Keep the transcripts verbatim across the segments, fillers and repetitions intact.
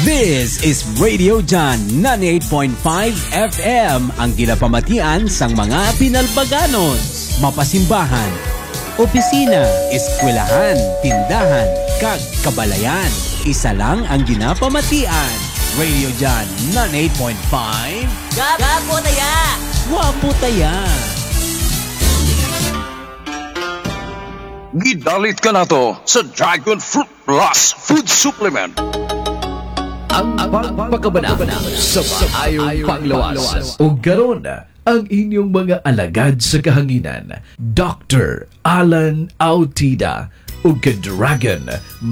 This is Radio John ninety-eight point five F M, ang ginapamatian sang mga pinalbaganos, mapasimbahan, opisina, eskwelahan, tindahan, kag kabalayan. Isa lang ang ginapamatian. Radio John ninety-eight point five. Gapo taya! Wapo taya! Gidalit ka na to sa Dragon Fruit Plus Food Supplement. Ang pagpakabana sa maayong panglawas. O garon ang inyong mga alagad sa kahanginan, Doctor Alan Autida o ka-Dragon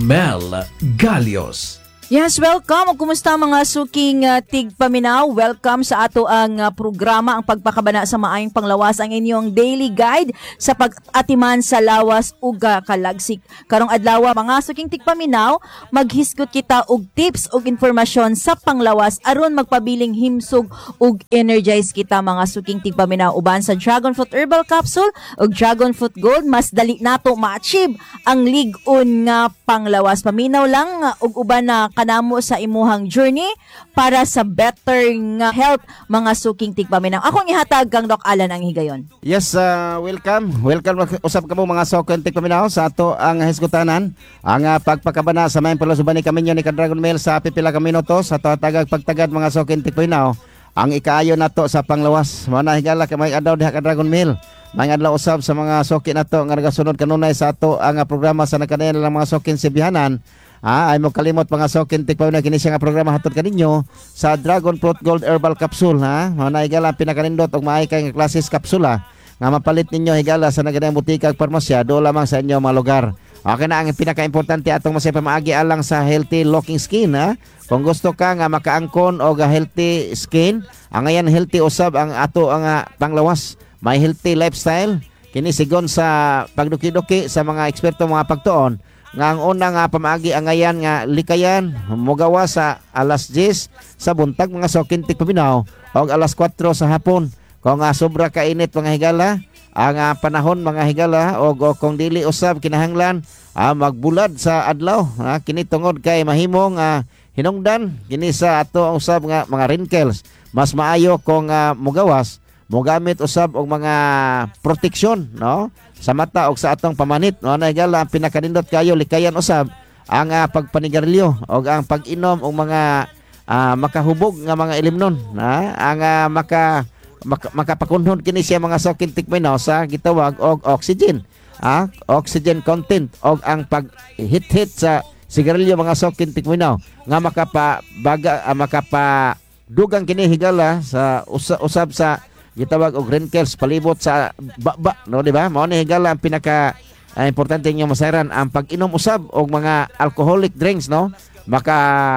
Mel Galios. Yes, welcome. Kumusta mga suking uh, tigpaminaw? Welcome sa ato ang uh, programa, ang pagpakabana sa maayong panglawas, ang inyong daily guide sa pag-atiman sa lawas uga kalagsik. Karong adlaw mga suking tigpaminaw, maghisgot kita og tips og informasyon sa panglawas aron magpabiling himsog ug energize kita mga suking tigpaminaw uban sa Dragon Fruit Herbal Capsule ug Dragon Fruit Gold. Mas dali nato ma-achieve ang lig-on nga panglawas. Paminaw lang uh, ug uban na kanamo sa imuhang journey para sa better nga health mga suking tigpaminaw. Akong ihatag kang Doc Alan ang higayon. Yes, uh, welcome. Welcome usab kamo mga suking tigpaminaw sa ato ang hisgutanan. Ang uh, pagpakabana sa maayong panglawas kami ni ka-Dragon Mel sa pipila ka minutos sa ato tagag pagtagad mga suking tigpaminaw. Ang ikaayo nato sa panglawas. Mao na higala ka may adlaw diha ka-Dragon Mel. May adlaw usab sa mga suki nato nga nagasunod kanunay sa ato ang uh, programa sa nakadayon lang mga suking sibihanan. Ah, ay mo kalimot mga sokin tikpaw na kini siya nga programa hatod kaninyo sa Dragon Fruit Gold Herbal Capsule ha. Mana higala pinakanindot og maay kay nga klases kapsula nga mapalit ninyo higala sa nagadang butika ug parmasya do lamang sa inyo mga lugar. Okay na ang pinaka-importante atong masay pamaagi alang sa healthy looking skin ha. Kung gusto ka nga makaangkon og healthy skin, ang ayan healthy usab ang ato ang uh, panglawas. May healthy lifestyle kini sigon sa pagduki-duki sa mga eksperto mga pagtuon. Nga ang una nga pamaagi ang ngayan nga likayan mogawa sa alas diyes sa buntag mga sokin tigpaminaw o alas kwatro sa hapon. Kung nga sobra kainit mga higala, ang uh, panahon mga higala o, o kung dili usab kinahanglan uh, magbulad sa adlaw uh, kini tungod kay mahimong uh, hinungdan kini sa ato usab nga mga wrinkles. Mas maayo kung uh, mogawas mogamit usab og mga proteksyon no sa mata og sa atong pamanit no na higala ang pinakanindot kayo likayan usab ang uh, pagpanigarilyo og ang pag-inom og mga uh, makahubog nga mga ilimnon na ang uh, maka, maka makapakunhon kini siya mga sokin tikminaw sa gitawag og oxygen ah oxygen content og ang pag-hit-hit sa sigarilyo mga sokin tikminaw nga makapabaga uh, makapa dugang kini higala sa usa, usab sa gitawag og wrinkles palibot sa baba no di ba mao ni higala ang pinaka uh, importante niyo masayran ang pag-inom usab og mga alcoholic drinks no maka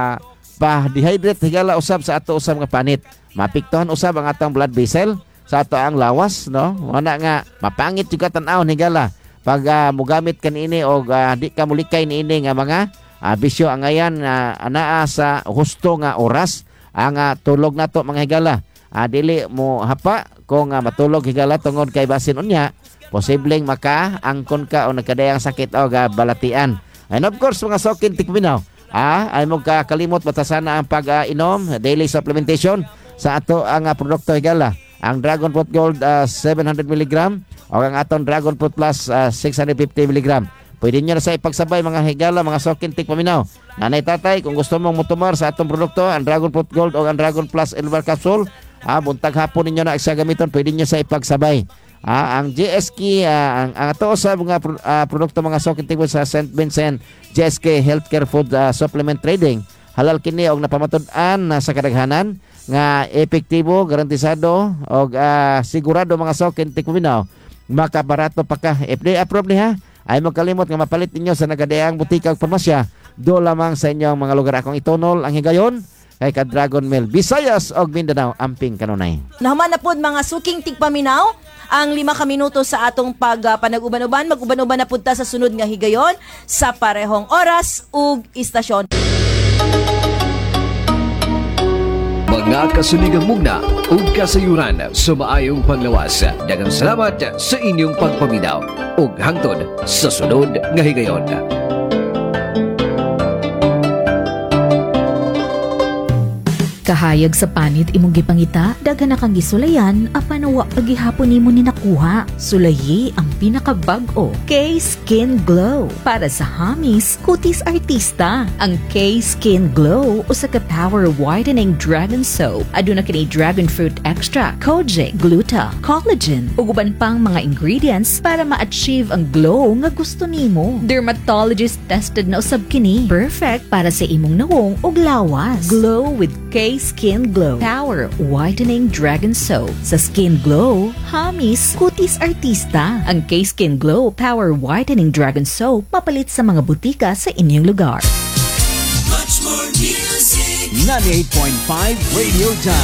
pa dehydrate higala usab sa ato usab nga panit mapiktuhan usab ang atong blood vessel sa ato ang lawas no wala nga mapangit juga tan-awon higala pag uh, mogamit kanini og uh, di ka mulikay niini nga mga uh, bisyo ang ayan uh, anaa sa husto nga oras ang uh, tulog nato mga higala. Ah, dili mo hapa kung uh, matulog higala tungod kay basin unya posibleng maka angkon ka o nagkadayang sakit o uh, balatian. And of course mga sokin tikminaw ah, ay mo kakalimot batasana ang pag-inom uh, daily supplementation sa ato ang uh, produkto higala ang Dragon Fruit Gold uh, seven hundred milligrams o ang aton Dragon Fruit Plus uh, six hundred fifty milligrams. Pwede nyo na sa ipagsabay mga higala, mga sokin tikpaminaw. Nanay tatay, kung gusto mong mutumar sa atong produkto, ang Dragon Fruit Gold o ang Dragon Plus Herbal Capsule, ah, buntag hapon ninyo na isa gamiton, pwede nyo sa ipagsabay. Ah, ang J S K, ah, ang, ang ato sa mga uh, produkto mga sokin tikpaminaw sa Saint Vincent J S K Healthcare Food uh, Supplement Trading, halal kini og napamatud-an na sa kadaghanan nga epektibo, garantisado og uh, sigurado mga sokin tikpaminaw. Makabarato pa ka. F D A approved niya. Ay magkalimot nga mapalit ninyo sa nagadayang butika ug parmasya do lamang sa inyong mga lugar. Akong itunol ang higayon kay ka-Dragon Mel Visayas og Mindanao amping kanunay. Nahuman na pod mga suking tigpaminaw ang lima ka minuto sa atong pag uh, panag-uban-uban. Mag-uban-uban na punta sa sunod nga higayon sa parehong oras ug istasyon. Mga kasuligang mugna ug kasayuran sa maayong panglawas. Daghang salamat sa inyong pagpaminaw ug hangtod sa sunod nga higayon. Kahayag sa panit imong gipangita, daghan na kang gisulayan, apan wa pagihapon nimo ni nakuha. Sulayi ang pinakabag-o, K-Skin Glow. Para sa hamis, kutis artista. Ang K-Skin Glow usa ka power whitening dragon soap. Aduna kini dragon fruit extract, kojic, gluta, collagen, ug uban pang mga ingredients para ma-achieve ang glow nga gusto nimo. Dermatologist tested na usab kini. Perfect para sa imong nawong ug lawas. Glow with K-Skin Glow Power Whitening Dragon Soap. Sa Skin Glow, hamis, kutis artista. Ang K-Skin Glow Power Whitening Dragon Soap mapalit sa mga butika sa inyong lugar. ninety-eight point five Radio John.